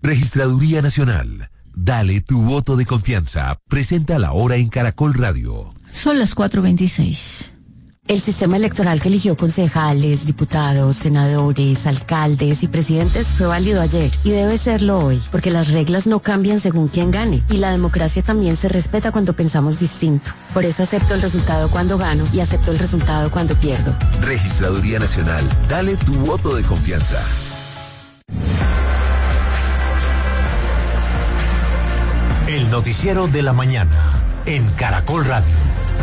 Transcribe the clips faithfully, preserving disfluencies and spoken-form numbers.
Registraduría Nacional. Dale tu voto de confianza. Presenta la hora en Caracol Radio. Son las cuatro veintiséis. El sistema electoral que eligió concejales, diputados, senadores, alcaldes y presidentes fue válido ayer y debe serlo hoy, porque las reglas no cambian según quien gane y la democracia también se respeta cuando pensamos distinto. Por eso acepto el resultado cuando gano y acepto el resultado cuando pierdo. Registraduría Nacional. Dale tu voto de confianza. El noticiero de la mañana en Caracol Radio.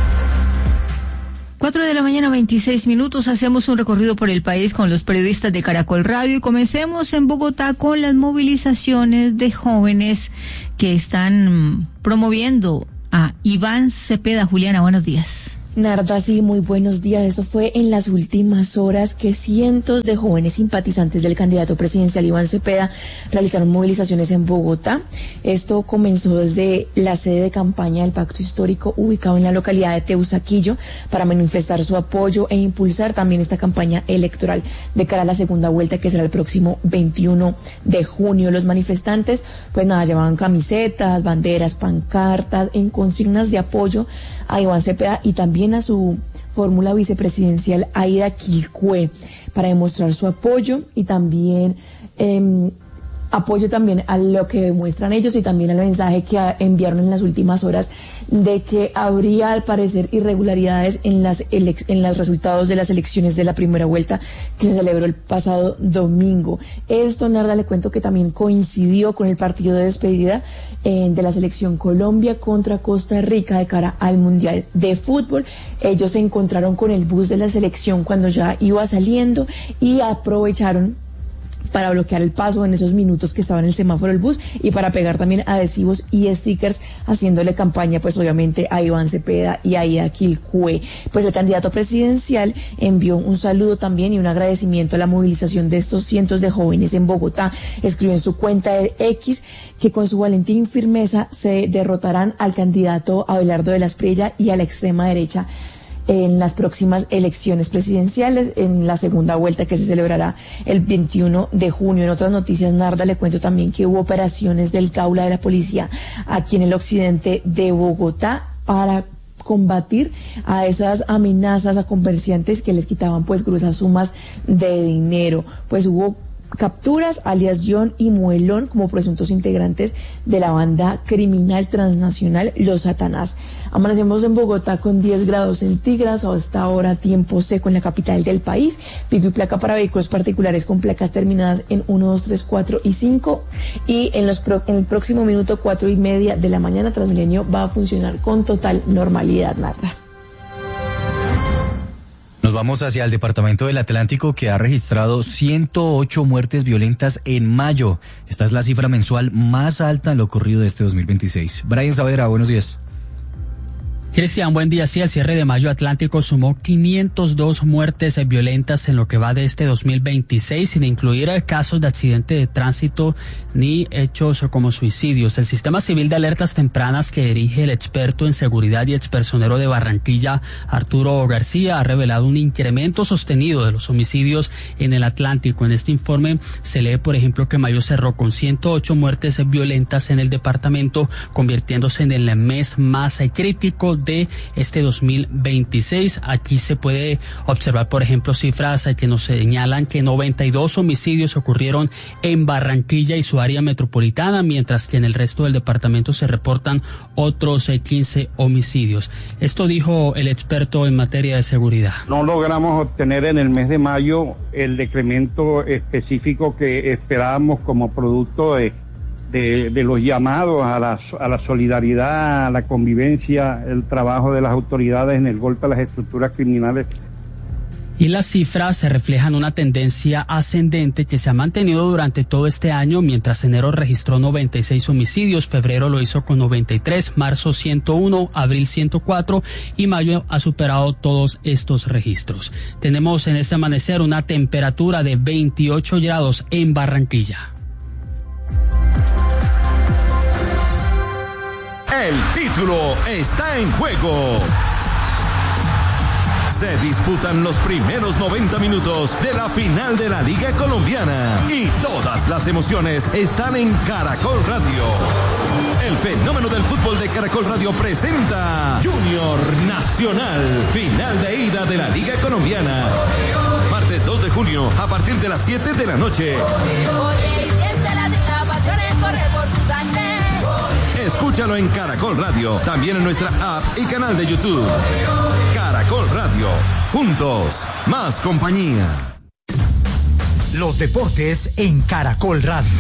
Cuatro de la mañana, veintiséis minutos. Hacemos un recorrido por el país con los periodistas de Caracol Radio y comencemos en Bogotá con las movilizaciones de jóvenes que están promoviendo a Iván Cepeda. Juliana, buenos días. Narda, sí, muy buenos días. Esto fue en las últimas horas que cientos de jóvenes simpatizantes del candidato presidencial Iván Cepeda realizaron movilizaciones en Bogotá. Esto comenzó desde la sede de campaña del Pacto Histórico ubicado en la localidad de Teusaquillo para manifestar su apoyo e impulsar también esta campaña electoral de cara a la segunda vuelta que será el próximo veintiuno de junio. Los manifestantes pues nada, llevaban camisetas, banderas, pancartas en consignas de apoyo a Iván Cepeda y también a su fórmula vicepresidencial Aida Quilcue para demostrar su apoyo y también eh, apoyo también a lo que demuestran ellos y también al mensaje que enviaron en las últimas horas de que habría al parecer irregularidades en las elec- en los resultados de las elecciones de la primera vuelta que se celebró el pasado domingo. Esto, Narda, le cuento que también coincidió con el partido de despedida eh, de la selección Colombia contra Costa Rica de cara al Mundial de Fútbol. Ellos se encontraron con el bus de la selección cuando ya iba saliendo y aprovecharon para bloquear el paso en esos minutos que estaba en el semáforo el bus y para pegar también adhesivos y stickers haciéndole campaña pues obviamente a Iván Cepeda y a Aida Quilcue. Pues el candidato presidencial envió un saludo también y un agradecimiento a la movilización de estos cientos de jóvenes en Bogotá. Escribió en su cuenta de X que con su valentía y firmeza se derrotarán al candidato Abelardo de la Espriella y a la extrema derecha en las próximas elecciones presidenciales, en la segunda vuelta que se celebrará el veintiuno de junio. En otras noticias, Narda, le cuento también que hubo operaciones del Gaula de la policía aquí en el occidente de Bogotá para combatir a esas amenazas a comerciantes que les quitaban pues gruesas sumas de dinero. Pues hubo capturas, alias John y Muelón, como presuntos integrantes de la banda criminal transnacional Los Satanás. Amanecemos en Bogotá con diez grados centígrados, a esta hora tiempo seco en la capital del país, pico y placa para vehículos particulares con placas terminadas en uno, dos, tres, cuatro y cinco, y en, los pro, en el próximo minuto cuatro y media de la mañana Transmilenio va a funcionar con total normalidad, Narda. Nos vamos hacia el departamento del Atlántico, que ha registrado ciento ocho muertes violentas en mayo. Esta es la cifra mensual más alta en lo ocurrido de este dos mil veintiséis. Brian Saavedra, buenos días. Cristian, buen día. Sí, el cierre de mayo Atlántico sumó quinientas dos muertes violentas en lo que va de este dos mil veintiséis, sin incluir casos de accidente de tránsito ni hechos como suicidios. El Sistema Civil de Alertas Tempranas que dirige el experto en seguridad y expersonero de Barranquilla, Arturo García, ha revelado un incremento sostenido de los homicidios en el Atlántico. En este informe se lee, por ejemplo, que mayo cerró con ciento ocho muertes violentas en el departamento, convirtiéndose en el mes más crítico de este dos mil veintiséis. Aquí se puede observar, por ejemplo, cifras que nos señalan que noventa y dos homicidios ocurrieron en Barranquilla y su área metropolitana, mientras que en el resto del departamento se reportan otros quince homicidios. Esto dijo el experto en materia de seguridad. No logramos obtener en el mes de mayo el decremento específico que esperábamos como producto de De, de los llamados a la, a la solidaridad, a la convivencia, el trabajo de las autoridades en el golpe a las estructuras criminales. Y las cifras se reflejan una tendencia ascendente que se ha mantenido durante todo este año, mientras enero registró noventa y seis homicidios, febrero lo hizo con noventa y tres, marzo ciento uno, abril ciento cuatro y mayo ha superado todos estos registros. Tenemos en este amanecer una temperatura de veintiocho grados en Barranquilla. El título está en juego. Se disputan los primeros noventa minutos de la final de la Liga Colombiana y todas las emociones están en Caracol Radio. El fenómeno del fútbol de Caracol Radio presenta Junior Nacional, final de ida de la Liga Colombiana. Martes dos de junio a partir de las siete de la noche. Escúchalo en Caracol Radio, también en nuestra app y canal de YouTube. Caracol Radio, juntos, más compañía. Los deportes en Caracol Radio.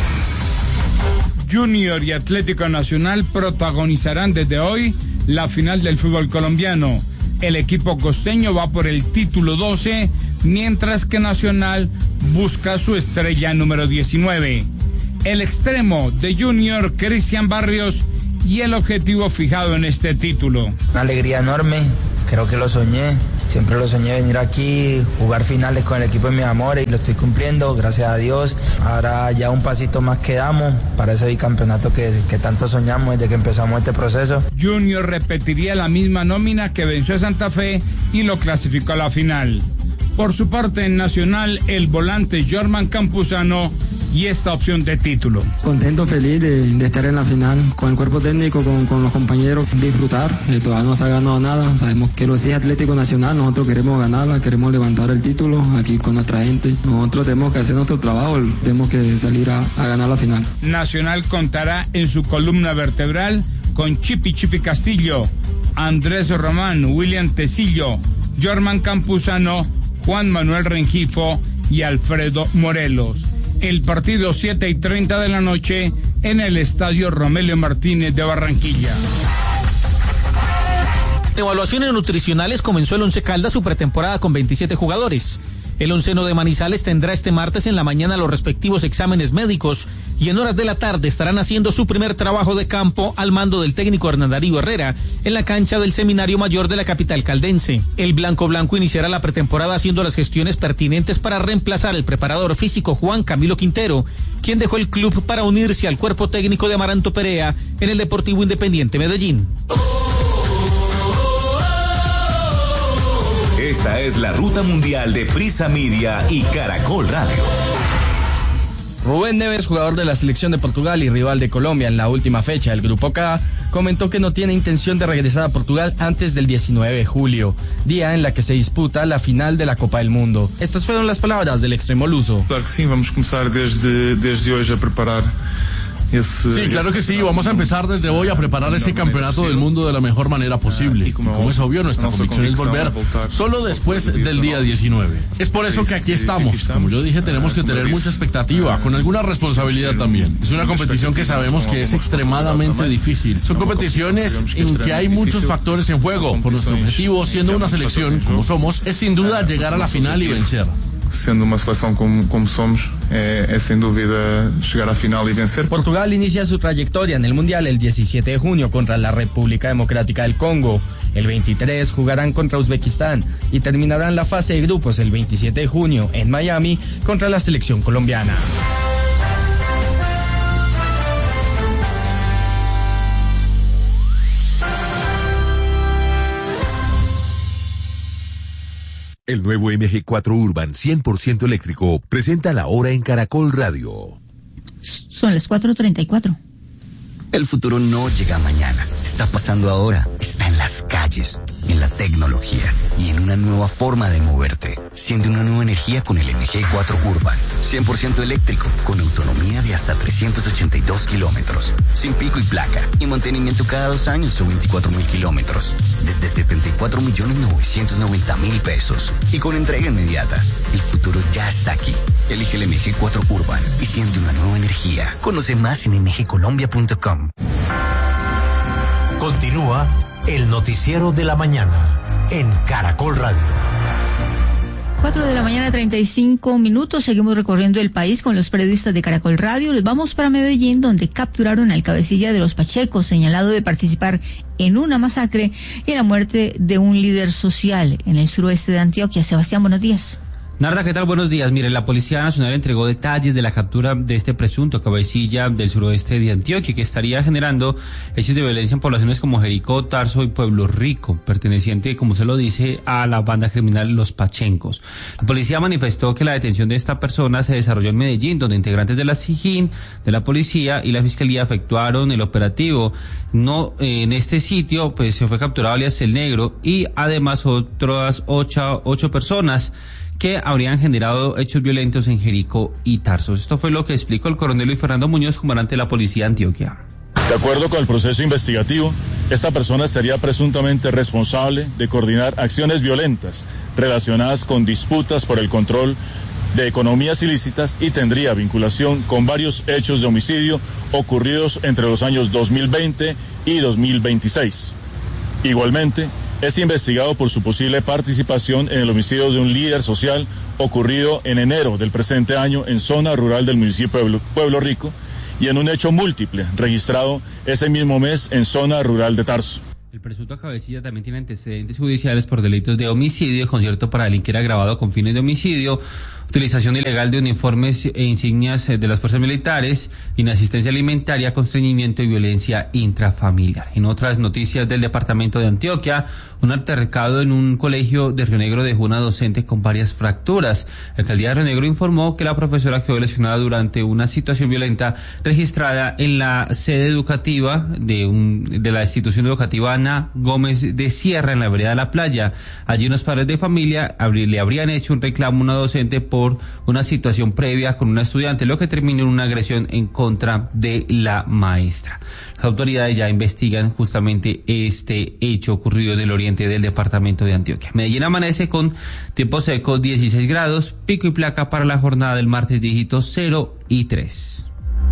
Junior y Atlético Nacional protagonizarán desde hoy la final del fútbol colombiano. El equipo costeño va por el título doce, mientras que Nacional busca su estrella número diecinueve. El extremo de Junior, Cristian Barrios, y el objetivo fijado en este título. Una alegría enorme, creo que lo soñé, siempre lo soñé venir aquí, jugar finales con el equipo de mis amores y lo estoy cumpliendo, gracias a Dios. Ahora ya un pasito más que damos para ese bicampeonato que, que tanto soñamos desde que empezamos este proceso. Junior repetiría la misma nómina que venció a Santa Fe y lo clasificó a la final. Por su parte, en Nacional, el volante Jorman Campuzano y esta opción de título. Contento, feliz de, de estar en la final, con el cuerpo técnico, con, con los compañeros, disfrutar. Eh, todavía no se ha ganado nada, sabemos que lo es Atlético Nacional, nosotros queremos ganarla, queremos levantar el título aquí con nuestra gente. Nosotros tenemos que hacer nuestro trabajo, tenemos que salir a, a ganar la final. Nacional contará en su columna vertebral con Chipi Chipi Castillo, Andrés Román, William Tecillo, Jorman Campuzano, Juan Manuel Rengifo y Alfredo Morelos. El partido siete y treinta de la noche en el Estadio Romelio Martínez de Barranquilla. Evaluaciones nutricionales comenzó el Once Caldas su pretemporada con veintisiete jugadores. El onceno de Manizales tendrá este martes en la mañana los respectivos exámenes médicos y en horas de la tarde estarán haciendo su primer trabajo de campo al mando del técnico Hernán Darío Herrera en la cancha del Seminario Mayor de la capital caldense. El Blanco Blanco iniciará la pretemporada haciendo las gestiones pertinentes para reemplazar al preparador físico Juan Camilo Quintero, quien dejó el club para unirse al cuerpo técnico de Amaranto Perea en el Deportivo Independiente Medellín. Esta es la ruta mundial de Prisa Media y Caracol Radio. Rubén Neves, jugador de la selección de Portugal y rival de Colombia en la última fecha del Grupo K, comentó que no tiene intención de regresar a Portugal antes del diecinueve de julio, día en la que se disputa la final de la Copa del Mundo. Estas fueron las palabras del extremo luso. Claro que sí, vamos a comenzar desde, desde hoy a preparar. Sí, claro que sí, vamos a empezar desde hoy a preparar ese campeonato del mundo de la mejor manera posible. Y como es obvio, nuestra convicción es volver solo después del día diecinueve. Es por eso que aquí estamos. Como yo dije, tenemos que tener mucha expectativa, con alguna responsabilidad también. Es una competición que sabemos que es extremadamente difícil. Son competiciones en que hay muchos factores en juego. Por nuestro objetivo, siendo una selección como somos, es sin duda llegar a la final y vencer. Siendo una selección como, como somos, eh, es sin duda llegar a final y vencer. Portugal inicia su trayectoria en el Mundial el diecisiete de junio contra la República Democrática del Congo. El veintitrés jugarán contra Uzbekistán y terminarán la fase de grupos el veintisiete de junio en Miami contra la selección colombiana. El nuevo M G cuatro Urban cien por ciento eléctrico presenta la hora en Caracol Radio. Son las cuatro treinta y cuatro. El futuro no llega mañana, está pasando ahora, está en las calles, en la tecnología y en una nueva forma de moverte. Siente una nueva energía con el M G cuatro Urban, cien por ciento eléctrico, con autonomía de hasta trescientos ochenta y dos kilómetros, sin pico y placa, y mantenimiento cada dos años o veinticuatro mil kilómetros, desde setenta y cuatro millones novecientos noventa mil pesos, y con entrega inmediata. El futuro ya está aquí. Elige el M G cuatro Urban y siente una nueva energía. Conoce más en m g colombia punto com. Continúa el noticiero de la mañana en Caracol Radio. Cuatro de la mañana, treinta y cinco minutos. Seguimos recorriendo el país con los periodistas de Caracol Radio. Les vamos para Medellín, donde capturaron al cabecilla de los Pachecos, señalado de participar en una masacre y la muerte de un líder social en el suroeste de Antioquia. Sebastián, buenos días. Narda, ¿qué tal? Buenos días. Mire, la Policía Nacional entregó detalles de la captura de este presunto cabecilla del suroeste de Antioquia, que estaría generando hechos de violencia en poblaciones como Jericó, Tarso y Pueblo Rico, perteneciente, como se lo dice, a la banda criminal Los Pachencos. La policía manifestó que la detención de esta persona se desarrolló en Medellín, donde integrantes de la SIJIN, de la policía y la fiscalía efectuaron el operativo. No, eh, en este sitio, pues se fue capturado alias El Negro y además otras ocho, ocho personas que habrían generado hechos violentos en Jericó y Tarso. Esto fue lo que explicó el coronel Luis Fernando Muñoz, comandante de la Policía de Antioquia. De acuerdo con el proceso investigativo, esta persona estaría presuntamente responsable de coordinar acciones violentas relacionadas con disputas por el control de economías ilícitas y tendría vinculación con varios hechos de homicidio ocurridos entre los años dos mil veinte y dos mil veintiséis. Igualmente, es investigado por su posible participación en el homicidio de un líder social ocurrido en enero del presente año en zona rural del municipio de Pueblo, Pueblo Rico y en un hecho múltiple registrado ese mismo mes en zona rural de Tarso. El presunto cabecilla también tiene antecedentes judiciales por delitos de homicidio, concierto para delinquir agravado con fines de homicidio, utilización ilegal de uniformes e insignias de las fuerzas militares, inasistencia alimentaria, constreñimiento y violencia intrafamiliar. En otras noticias del departamento de Antioquia, un altercado en un colegio de Río Negro dejó una docente con varias fracturas. La alcaldía de Río Negro informó que la profesora quedó lesionada durante una situación violenta registrada en la sede educativa de, un, de la institución educativa Ana Gómez de Sierra, en la vereda de la Playa. Allí unos padres de familia le habrían hecho un reclamo a una docente por por una situación previa con una estudiante, lo que terminó en una agresión en contra de la maestra. Las autoridades ya investigan justamente este hecho ocurrido en el oriente del departamento de Antioquia. Medellín amanece con tiempo seco, dieciséis grados, pico y placa para la jornada del martes, dígitos cero y tres.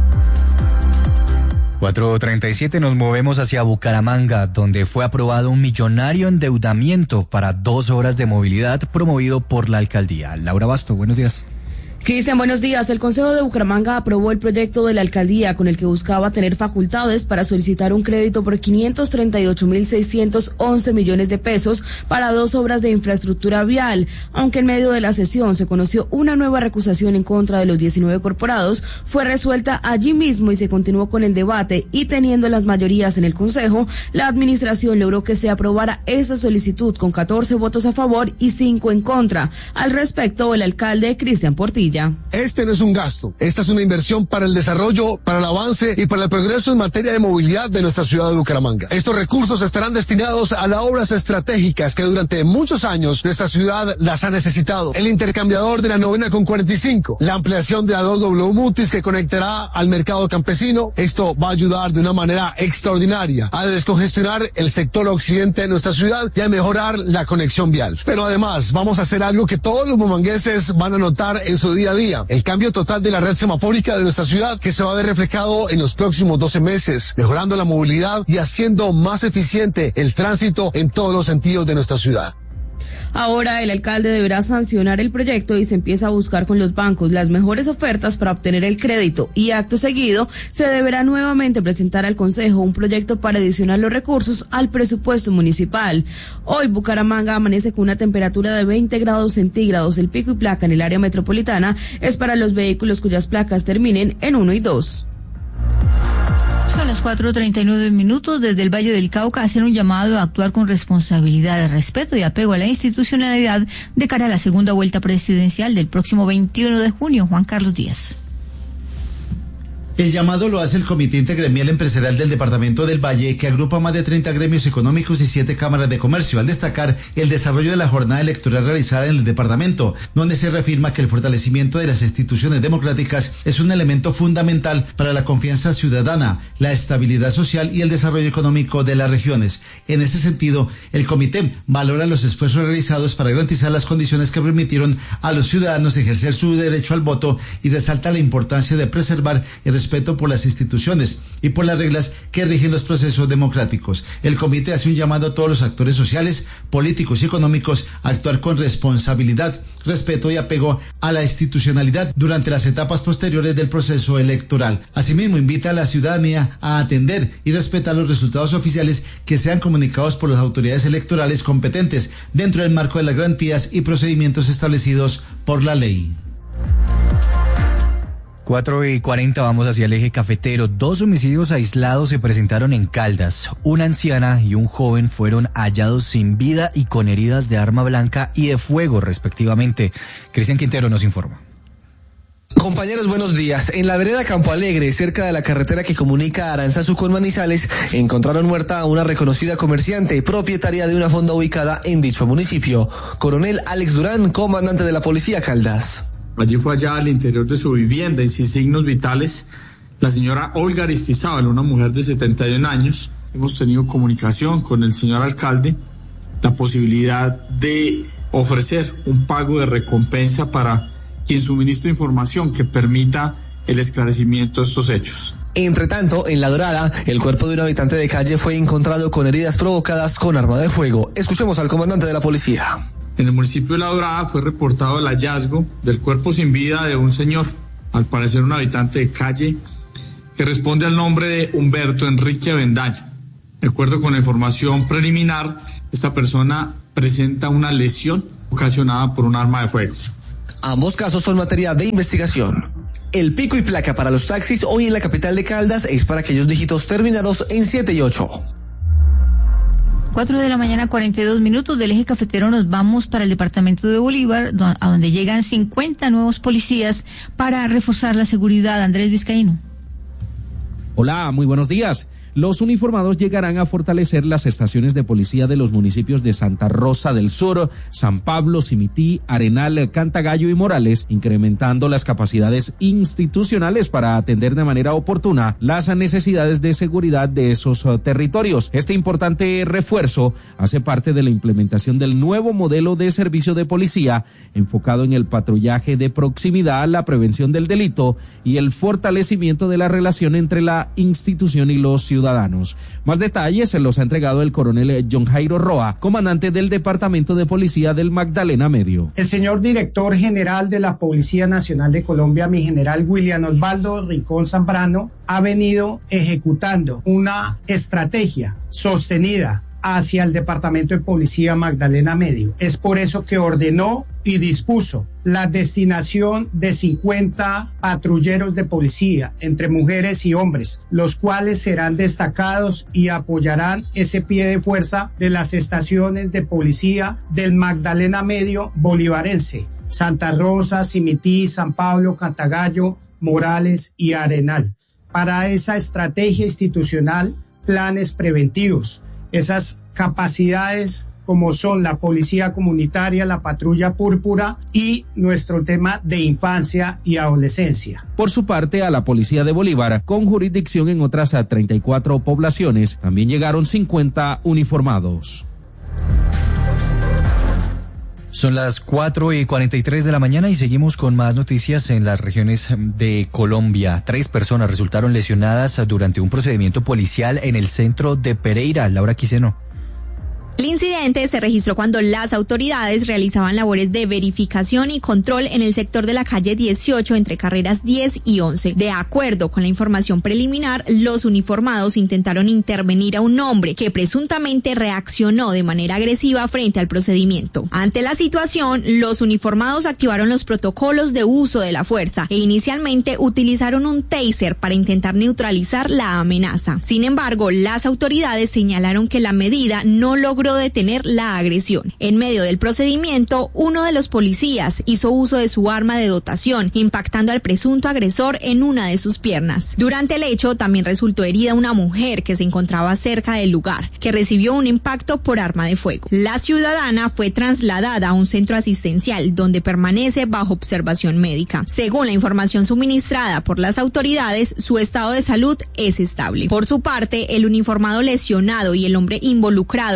cuatro treinta y siete, nos movemos hacia Bucaramanga, donde fue aprobado un millonario endeudamiento para dos horas de movilidad promovido por la alcaldía. Laura Basto, buenos días. Cristian, buenos días. El Consejo de Bucaramanga aprobó el proyecto de la alcaldía con el que buscaba tener facultades para solicitar un crédito por quinientos treinta y ocho mil seiscientos once millones de pesos para dos obras de infraestructura vial. Aunque en medio de la sesión se conoció una nueva recusación en contra de los diecinueve corporados, fue resuelta allí mismo y se continuó con el debate, y teniendo las mayorías en el Consejo, la administración logró que se aprobara esa solicitud con catorce votos a favor y cinco en contra. Al respecto, el alcalde Cristian Portilla. Este no es un gasto, esta es una inversión para el desarrollo, para el avance y para el progreso en materia de movilidad de nuestra ciudad de Bucaramanga. Estos recursos estarán destinados a las obras estratégicas que durante muchos años nuestra ciudad las ha necesitado. El intercambiador de la novena con cuarenta y cinco, la ampliación de la dos W Mutis que conectará al mercado campesino. Esto va a ayudar de una manera extraordinaria a descongestionar el sector occidente de nuestra ciudad y a mejorar la conexión vial. Pero además vamos a hacer algo que todos los bumangueses van a notar en su día a día, el cambio total de la red semafórica de nuestra ciudad, que se va a ver reflejado en los próximos doce meses, mejorando la movilidad y haciendo más eficiente el tránsito en todos los sentidos de nuestra ciudad. Ahora el alcalde deberá sancionar el proyecto y se empieza a buscar con los bancos las mejores ofertas para obtener el crédito, y acto seguido se deberá nuevamente presentar al Consejo un proyecto para adicionar los recursos al presupuesto municipal. Hoy Bucaramanga amanece con una temperatura de veinte grados centígrados. El pico y placa en el área metropolitana es para los vehículos cuyas placas terminen en uno y dos. Son las cuatro treinta y nueve minutos. Desde el Valle del Cauca hacen un llamado a actuar con responsabilidad, respeto y apego a la institucionalidad de cara a la segunda vuelta presidencial del próximo veintiuno de junio. Juan Carlos Díaz. El llamado lo hace el Comité Intergremial Empresarial del Departamento del Valle, que agrupa más de treinta gremios económicos y siete cámaras de comercio, al destacar el desarrollo de la jornada electoral realizada en el departamento, donde se reafirma que el fortalecimiento de las instituciones democráticas es un elemento fundamental para la confianza ciudadana, la estabilidad social y el desarrollo económico de las regiones. En ese sentido, el comité valora los esfuerzos realizados para garantizar las condiciones que permitieron a los ciudadanos ejercer su derecho al voto y resalta la importancia de preservar el respeto respeto por las instituciones y por las reglas que rigen los procesos democráticos. El comité hace un llamado a todos los actores sociales, políticos y económicos a actuar con responsabilidad, respeto y apego a la institucionalidad durante las etapas posteriores del proceso electoral. Asimismo, invita a la ciudadanía a atender y respetar los resultados oficiales que sean comunicados por las autoridades electorales competentes dentro del marco de las garantías y procedimientos establecidos por la ley. cuatro y cuarenta, vamos hacia el eje cafetero. Dos homicidios aislados se presentaron en Caldas. Una anciana y un joven fueron hallados sin vida y con heridas de arma blanca y de fuego, respectivamente. Cristian Quintero nos informa. Compañeros, buenos días. En la vereda Campo Alegre, cerca de la carretera que comunica Aranzazu con Manizales, encontraron muerta a una reconocida comerciante, propietaria de una fonda ubicada en dicho municipio. Coronel Alex Durán, comandante de la Policía Caldas. Allí fue hallada al interior de su vivienda y sin signos vitales la señora Olga Aristizábal, una mujer de setenta y un años. Hemos tenido comunicación con el señor alcalde, la posibilidad de ofrecer un pago de recompensa para quien suministre información que permita el esclarecimiento de estos hechos. Entre tanto, en La Dorada, el cuerpo de un habitante de calle fue encontrado con heridas provocadas con arma de fuego. Escuchemos al comandante de la policía. En el municipio de La Dorada fue reportado el hallazgo del cuerpo sin vida de un señor, al parecer un habitante de calle, que responde al nombre de Humberto Enrique Avendaño. De acuerdo con la información preliminar, esta persona presenta una lesión ocasionada por un arma de fuego. Ambos casos son materia de investigación. El pico y placa para los taxis hoy en la capital de Caldas es para aquellos dígitos terminados en siete y ocho. cuatro de la mañana, cuarenta y dos minutos. Del eje cafetero nos vamos para el departamento de Bolívar, a donde llegan cincuenta nuevos policías para reforzar la seguridad. Andrés Vizcaíno. Hola, muy buenos días. Los uniformados llegarán a fortalecer las estaciones de policía de los municipios de Santa Rosa del Sur, San Pablo, Simití, Arenal, Cantagallo y Morales, incrementando las capacidades institucionales para atender de manera oportuna las necesidades de seguridad de esos uh, territorios. Este importante refuerzo hace parte de la implementación del nuevo modelo de servicio de policía enfocado en el patrullaje de proximidad, la prevención del delito y el fortalecimiento de la relación entre la institución y los ciudadanos. Más detalles se los ha entregado el coronel John Jairo Roa, comandante del Departamento de Policía del Magdalena Medio. El señor director general de la Policía Nacional de Colombia, mi general William Osvaldo Rincón Zambrano, ha venido ejecutando una estrategia sostenida hacia el Departamento de Policía Magdalena Medio. Es por eso que ordenó y dispuso la destinación de cincuenta patrulleros de policía entre mujeres y hombres, los cuales serán destacados y apoyarán ese pie de fuerza de las estaciones de policía del Magdalena Medio bolivarense, Santa Rosa, Simití, San Pablo, Cantagallo, Morales y Arenal. Para esa estrategia institucional, planes preventivos, esas capacidades como son la policía comunitaria, la patrulla púrpura y nuestro tema de infancia y adolescencia. Por su parte, a la policía de Bolívar, con jurisdicción en otras treinta y cuatro poblaciones, también llegaron cincuenta uniformados. Son las cuatro y cuarenta y tres de la mañana y seguimos con más noticias en las regiones de Colombia. Tres personas resultaron lesionadas durante un procedimiento policial en el centro de Pereira. Laura Quiseno. El incidente se registró cuando las autoridades realizaban labores de verificación y control en el sector de la calle dieciocho entre carreras diez y once. De acuerdo con la información preliminar, los uniformados intentaron intervenir a un hombre que presuntamente reaccionó de manera agresiva frente al procedimiento. Ante la situación, los uniformados activaron los protocolos de uso de la fuerza e inicialmente utilizaron un taser para intentar neutralizar la amenaza. Sin embargo, las autoridades señalaron que la medida no logró detener la agresión. En medio del procedimiento, uno de los policías hizo uso de su arma de dotación, impactando al presunto agresor en una de sus piernas. Durante el hecho, también resultó herida una mujer que se encontraba cerca del lugar, que recibió un impacto por arma de fuego. La ciudadana fue trasladada a un centro asistencial donde permanece bajo observación médica. Según la información suministrada por las autoridades, su estado de salud es estable. Por su parte, el uniformado lesionado y el hombre involucrado en el procedimiento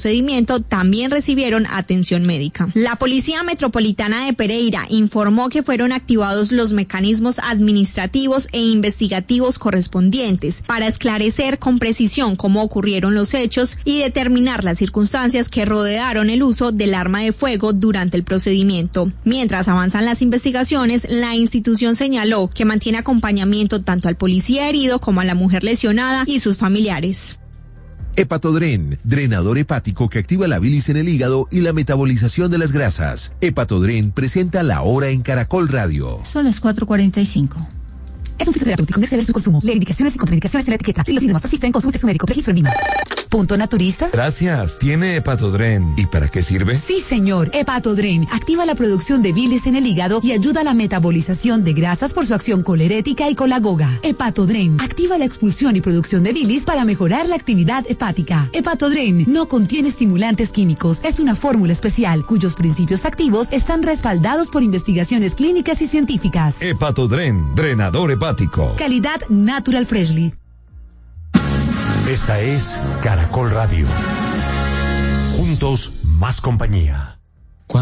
procedimiento también recibieron atención médica. La Policía Metropolitana de Pereira informó que fueron activados los mecanismos administrativos e investigativos correspondientes para esclarecer con precisión cómo ocurrieron los hechos y determinar las circunstancias que rodearon el uso del arma de fuego durante el procedimiento. Mientras avanzan las investigaciones, la institución señaló que mantiene acompañamiento tanto al policía herido como a la mujer lesionada y sus familiares. Hepatodren, drenador hepático que activa la bilis en el hígado y la metabolización de las grasas. Hepatodren presenta La Hora en Caracol Radio. Son las cuatro cuarenta y cinco. Es un fitoterapéutico, no exceder su consumo. Lee indicaciones y contraindicaciones en la etiqueta. Si los síntomas persisten, consulte a su médico. Registro en Lima. Punto Naturista. Gracias. ¿Tiene Hepatodren? ¿Y para qué sirve? Sí, señor. Hepatodren activa la producción de bilis en el hígado y ayuda a la metabolización de grasas por su acción colerética y colagoga. Hepatodren activa la expulsión y producción de bilis para mejorar la actividad hepática. Hepatodren no contiene estimulantes químicos. Es una fórmula especial cuyos principios activos están respaldados por investigaciones clínicas y científicas. Hepatodren, drenador hepático. Calidad Natural Freshly. Esta es Caracol Radio. Juntos, más compañía.